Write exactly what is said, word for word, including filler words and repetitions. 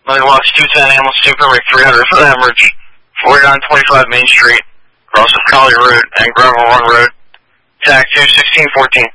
Million watts, two ten, ambulance two, permit three hundred for the hemorrhage. forty-nine twenty-five Main Street, cross of Collie Road and Gravel Run Road. Tag two, sixteen fourteen.